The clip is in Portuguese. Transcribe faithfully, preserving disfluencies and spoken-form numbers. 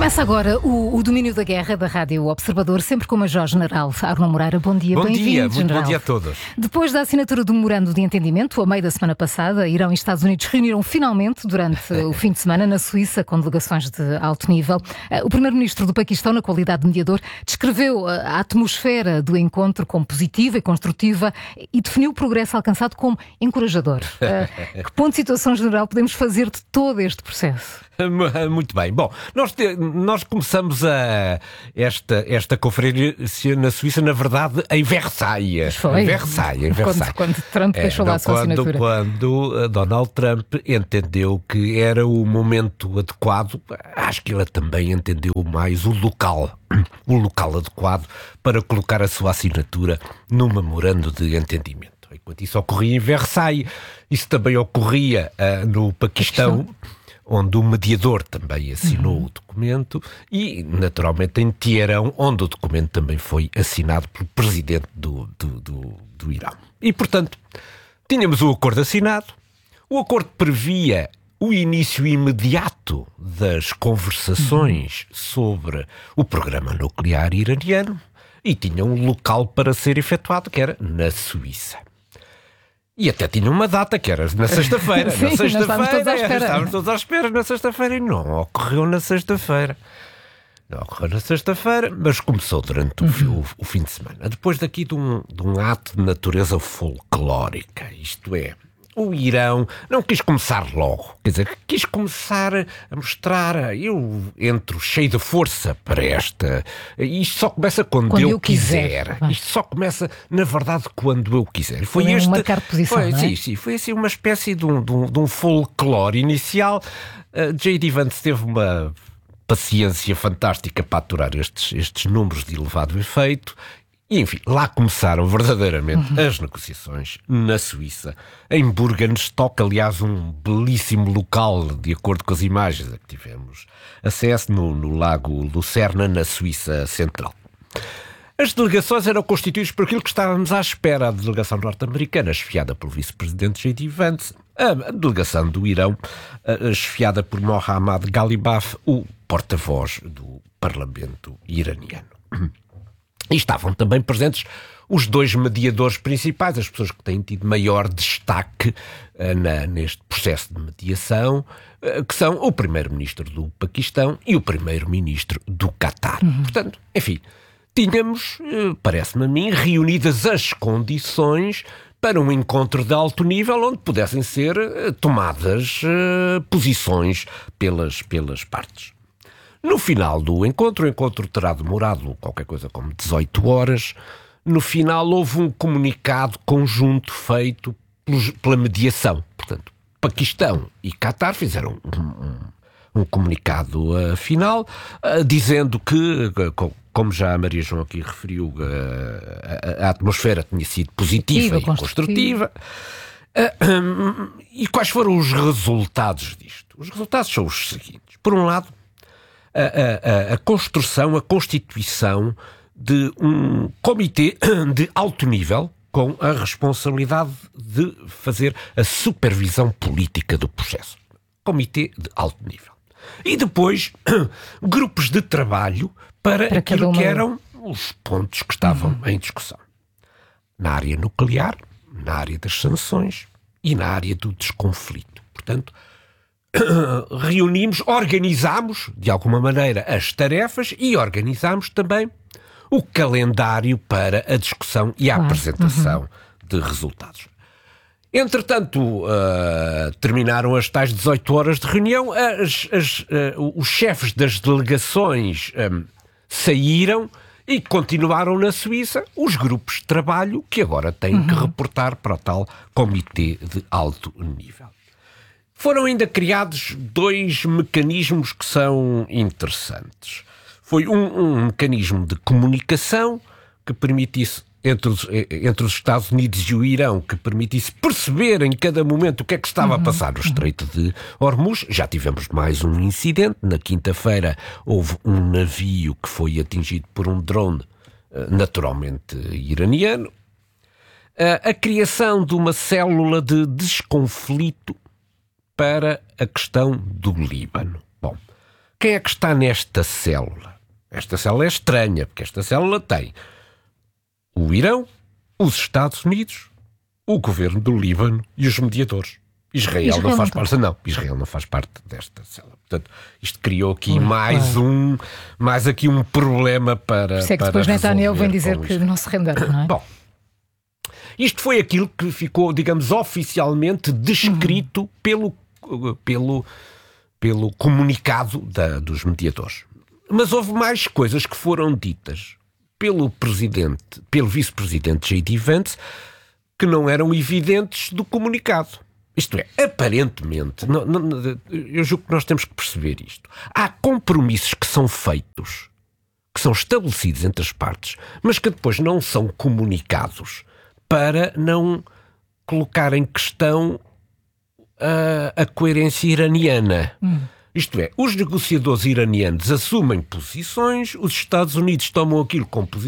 Começa agora o, o Domínio da Guerra da Rádio Observador, sempre com o Major-General Arno Moreira. Bom dia, bem-vindo. Bom dia, muito General. bom dia a todos. Depois da assinatura do memorando de entendimento, a meio da semana passada, Irão e Estados Unidos reuniram finalmente durante o fim de semana na Suíça com delegações de alto nível. O primeiro-ministro do Paquistão, na qualidade de mediador, descreveu a atmosfera do encontro como positiva e construtiva e definiu o progresso alcançado como encorajador. Que ponto de situação geral podemos fazer de todo este processo? Muito bem. Bom, nós, te, nós começamos a, esta, esta conferência na Suíça, na verdade, em Versailles. Foi. Em Versailles, em Versailles. Quando, quando Trump é, deixou lá a sua quando, assinatura. Quando Donald Trump entendeu que era o momento adequado, acho que ele também entendeu mais o local, o local adequado para colocar a sua assinatura no memorando de entendimento. Enquanto isso ocorria em Versailles, isso também ocorria uh, no Paquistão, Paquistão. onde o mediador também assinou uhum. o documento, e, naturalmente, em Teherão, onde o documento também foi assinado pelo presidente do, do, do, do Irão. E, portanto, tínhamos o acordo assinado. O acordo previa o início imediato das conversações uhum. sobre o programa nuclear iraniano e tinha um local para ser efetuado, que era na Suíça. E até tinha uma data, que era na sexta-feira. Sim, na sexta-feira, estávamos todos à espera. Estávamos todos à espera na sexta-feira e não ocorreu na sexta-feira. Não ocorreu na sexta-feira, mas começou durante uhum. o, o fim de semana. Depois daqui de um, de um ato de natureza folclórica, isto é, o Irão não quis começar logo, quer dizer, quis começar a mostrar, eu entro cheio de força para esta, isto só começa quando, quando eu, eu quiser, quiser. Isto só começa, na verdade, quando eu quiser. Foi Foi este, um marcar posição, foi, não é? sim, sim, foi assim uma espécie de um, de um, de um folclore inicial. Uh, J D. Vance teve uma paciência fantástica para aturar estes, estes números de elevado efeito. E, enfim, lá começaram verdadeiramente uhum. as negociações na Suíça, em Burgenstock, aliás, um belíssimo local, de acordo com as imagens a que tivemos acesso, no, no lago Lucerna, na Suíça Central. As delegações eram constituídas por aquilo que estávamos à espera: a delegação norte-americana, esfiada pelo vice-presidente J D. Vance, a delegação do Irão, esfiada por Mohammad Ghalibaf, o porta-voz do Parlamento iraniano. E estavam também presentes os dois mediadores principais, as pessoas que têm tido maior destaque uh, na, neste processo de mediação, uh, que são o primeiro-ministro do Paquistão e o primeiro-ministro do Qatar. Uhum. Portanto, enfim, tínhamos, uh, parece-me a mim, reunidas as condições para um encontro de alto nível onde pudessem ser uh, tomadas uh, posições pelas, pelas partes. No final do encontro, o encontro terá demorado qualquer coisa como dezoito horas. No final houve um comunicado conjunto feito pelos, pela mediação. Portanto, Paquistão e Qatar fizeram um, um, um comunicado uh, final, uh, dizendo que, uh, como já a Maria João aqui referiu, uh, a, a atmosfera tinha sido positiva e construtiva. Uh, um, e quais foram os resultados disto? Os resultados são os seguintes. Por um lado, A, a, a construção, a constituição de um comitê de alto nível com a responsabilidade de fazer a supervisão política do processo. Comitê de alto nível. E depois, grupos de trabalho para, para aquilo que eram os pontos que estavam uhum. em discussão. Na área nuclear, na área das sanções e na área do desconflito. Portanto, reunimos, organizámos, de alguma maneira, as tarefas e organizámos também o calendário para a discussão e a claro. apresentação uhum. de resultados. Entretanto, uh, terminaram as tais dezoito horas de reunião, as, as, uh, os chefes das delegações um, saíram e continuaram na Suíça os grupos de trabalho que agora têm uhum. que reportar para o tal comitê de alto nível. Foram ainda criados dois mecanismos que são interessantes. Foi um, um mecanismo de comunicação que permitisse, entre os, entre os Estados Unidos e o Irão, que permitisse perceber em cada momento o que é que estava uhum. a passar no Estreito de Hormuz. Já tivemos mais um incidente. Na quinta-feira houve um navio que foi atingido por um drone, naturalmente iraniano. A criação de uma célula de desconflito para a questão do Líbano. Bom, Quem é que está nesta célula? Esta célula é estranha, porque esta célula tem o Irão, os Estados Unidos, o governo do Líbano e os mediadores. Israel, Israel não faz não parte, não. Israel não faz parte desta célula. Portanto, isto criou aqui hum, mais claro. um, mais aqui um problema para. Por isso é que depois Netanyahu vem dizer que não se renderam, não é? Bom, isto foi aquilo que ficou, digamos, oficialmente descrito uhum. pelo, pelo, pelo comunicado da, dos mediadores. Mas houve mais coisas que foram ditas pelo presidente, pelo vice-presidente J D Vance, que não eram evidentes do comunicado. Isto é, aparentemente, não, não, eu julgo que nós temos que perceber isto. Há compromissos que são feitos, que são estabelecidos entre as partes, mas que depois não são comunicados para não colocar em questão a, a coerência iraniana. Hum. Isto é, os negociadores iranianos assumem posições, os Estados Unidos tomam aquilo com posições